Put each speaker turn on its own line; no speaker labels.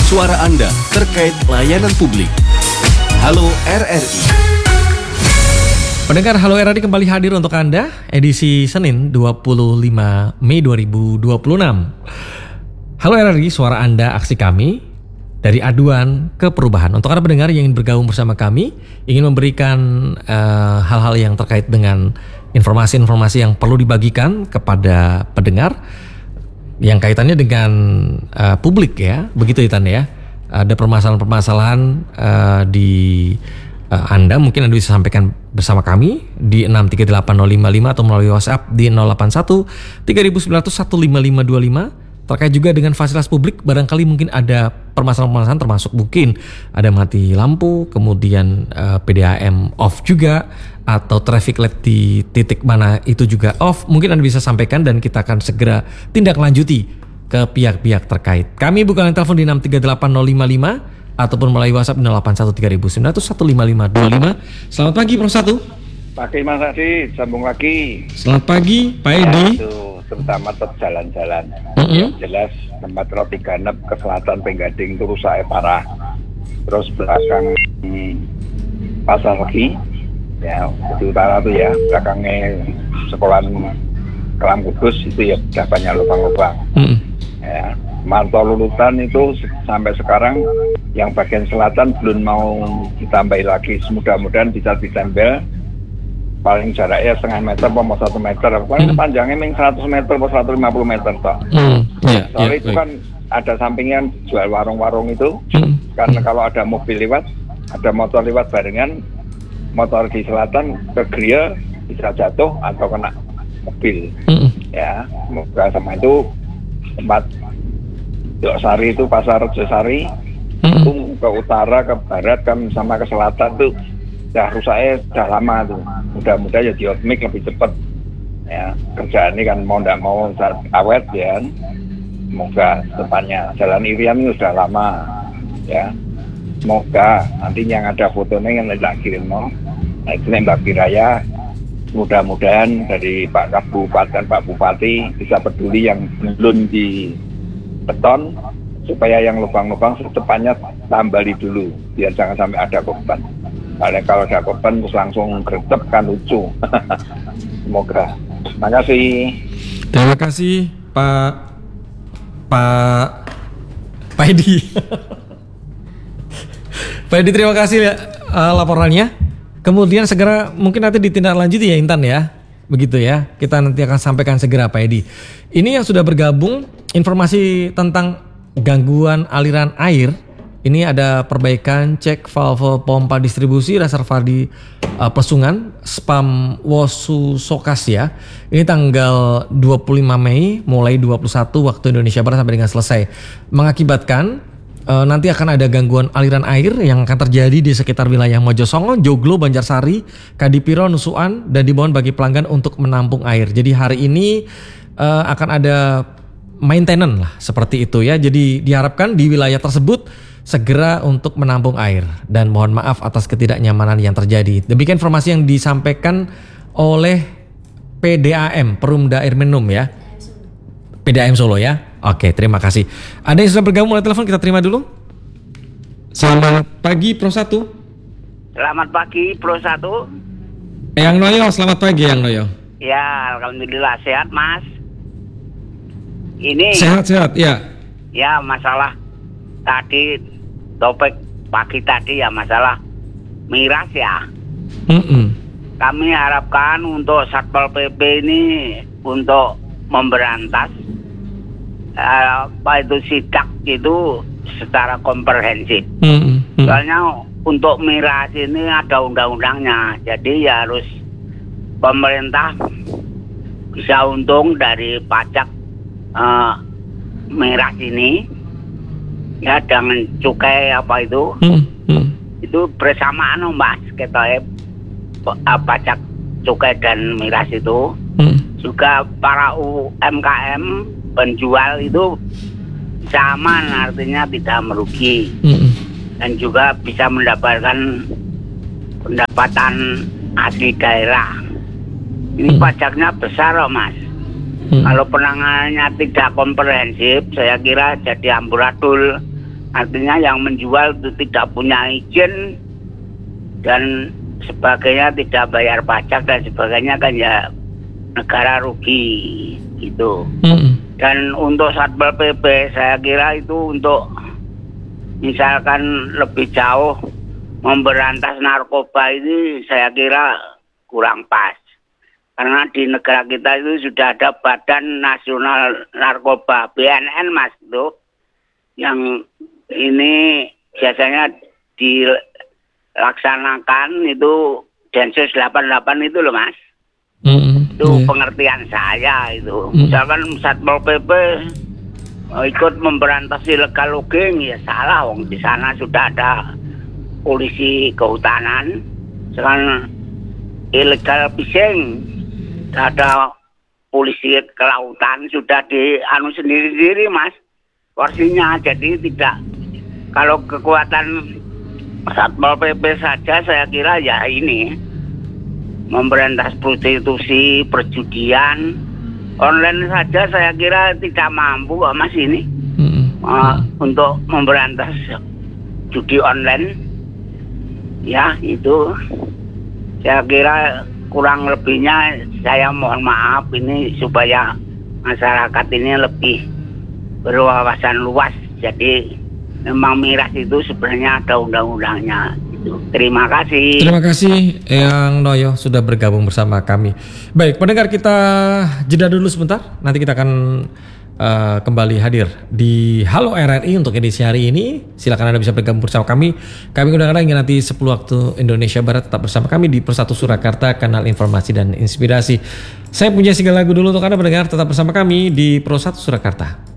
suara Anda terkait layanan publik. Halo RRI.
Pendengar Halo RRI kembali hadir untuk Anda edisi Senin 25 Mei 2026. Halo RRI, suara Anda, aksi kami dari aduan ke perubahan. Untuk Anda pendengar yang ingin bergabung bersama kami, ingin memberikan hal-hal yang terkait dengan informasi-informasi yang perlu dibagikan kepada pendengar yang kaitannya dengan publik ya, begitu ya Tan ya. Ada permasalahan-permasalahan di Anda mungkin Anda bisa sampaikan bersama kami di 6380555 atau melalui WhatsApp di 081 3900 15525 terkait juga dengan fasilitas publik. Barangkali mungkin ada permasalahan-permasalahan termasuk mungkin ada mati lampu, kemudian PDAM off juga, atau traffic light di titik mana itu juga off. Mungkin Anda bisa sampaikan dan kita akan segera tindak lanjuti ke pihak-pihak terkait. Kami buka line telepon di 6380555 ataupun melalui WhatsApp 0813 900 15525. Selamat pagi Prof. 1.
Pagi Mas Adi, sambung lagi.
Selamat pagi Pak Edi.
Ya, itu terutama jalan-jalan. Yang jelas tempat roti ganep ke selatan Penggading itu rusaknya parah. Terus belakang Pasar Legi, ya di utara tuh ya, belakangnya sekolahan Kelam Kudus itu ya sudah banyak lubang-lubang. Ya, Marto Lulutan itu sampai sekarang yang bagian selatan belum mau ditambahi lagi. Mudah-mudahan bisa ditempel paling jaraknya setengah meter atau 1 meter, paling panjangnya 100 meter atau 150 meter toh. Soalnya itu kan ada sampingnya jual warung-warung itu. Karena kalau ada mobil lewat, ada motor lewat barengan, motor di selatan ke grill bisa jatuh atau kena mobil. Ya, semoga sama itu tempat Josari itu Pasar Josari itu ke utara, ke barat, kan sama ke selatan tuh udah rusaknya udah lama tuh. Mudah-mudahan ya diotmik lebih cepat ya, kerjaan ini kan mau ndak mau awet ya. Semoga depannya Jalan Irian ini sudah lama ya, semoga nanti yang ada fotonya yang tidak kirim mau nah itu Mbak Biraya, mudah-mudahan dari Pak Kabupaten, Pak Bupati bisa peduli yang belum di beton supaya yang lubang-lubang secepatnya tambali dulu biar jangan sampai ada korban. Karena kalau ada korban terus langsung gercep kan lucu. Semoga. Terima kasih.
Terima kasih Pak Edi. Pak Edi, terima kasih ya laporannya. Kemudian segera mungkin nanti ditindaklanjuti ya Intan ya. Begitu ya, kita nanti akan sampaikan segera Pak Edi. Ini yang sudah bergabung, informasi tentang gangguan aliran air. Ini ada perbaikan cek valve pompa distribusi reservoir di Pesungan, Spam Wosu Sokas ya. Ini tanggal 25 Mei mulai 21 waktu Indonesia Barat sampai dengan selesai. Mengakibatkan nanti akan ada gangguan aliran air yang akan terjadi di sekitar wilayah Mojosongo, Joglo, Banjarsari, Kadipiro, Nusuan, dan dimohon bagi pelanggan untuk menampung air. Jadi hari ini akan ada maintenance lah seperti itu ya. Jadi diharapkan di wilayah tersebut segera untuk menampung air dan mohon maaf atas ketidaknyamanan yang terjadi. Demikian informasi yang disampaikan oleh PDAM, Perumda Air Minum ya. PDAM Solo ya. Oke, terima kasih. Ada yang sudah bergabung oleh telepon, kita terima dulu. Selamat pagi Pro 1.
Selamat pagi Pro 1.
Yang Noyo, selamat pagi Yang Noyo.
Ya, alhamdulillah sehat Mas. Ini
Sehat-sehat ya.
Ya, masalah tadi topik pagi tadi ya masalah miras ya. Kami harapkan untuk Satpol PP ini untuk memberantas apa itu sidak itu secara komprehensif. Soalnya untuk miras ini ada undang-undangnya, jadi ya harus pemerintah bisa untung dari pajak miras ini ya dengan cukai apa itu itu bersamaan Mas, kita pajak cukai dan miras itu juga para UMKM penjual itu sama, artinya tidak merugi dan juga bisa mendapatkan pendapatan asli daerah. Ini pajaknya besar loh Mas. Kalau penanganannya tidak komprehensif, saya kira jadi amburadul artinya yang menjual itu tidak punya izin dan sebagainya, tidak bayar pajak dan sebagainya, kan ya negara rugi gitu. Dan untuk Satpol PP saya kira itu untuk misalkan lebih jauh memberantas narkoba ini saya kira kurang pas. Karena di negara kita itu sudah ada Badan Nasional Narkoba, BNN Mas itu, yang ini biasanya dilaksanakan itu Densus 88 itu loh Mas. Itu pengertian saya itu. Misalkan Satpol PP ikut memberantas illegal logging, ya salah, wong di sana sudah ada polisi kehutanan. Sekarang illegal fishing, ada polisi kelautan, sudah sendiri-sendiri Mas porsinya. Jadi tidak, kalau kekuatan Satpol PP saja saya kira ya ini memberantas prostitusi, perjudian online saja saya kira tidak mampu Mas ini untuk memberantas judi online. Ya itu saya kira kurang lebihnya, saya mohon maaf ini supaya masyarakat ini lebih berwawasan luas. Jadi memang miras itu sebenarnya ada undang-undangnya gitu. Terima kasih.
Terima kasih Eyang Noyo sudah bergabung bersama kami. Baik, pendengar, kita jeda dulu sebentar. Nanti kita akan kembali hadir di Halo RRI untuk edisi hari ini. Silakan Anda bisa bergabung bersama kami. Kami undang Anda hingga nanti 10 waktu Indonesia Barat. Tetap bersama kami di Persatu Surakarta, kanal informasi dan inspirasi. Saya punya single lagu dulu untuk Anda pendengar. Tetap bersama kami di Persatu Surakarta.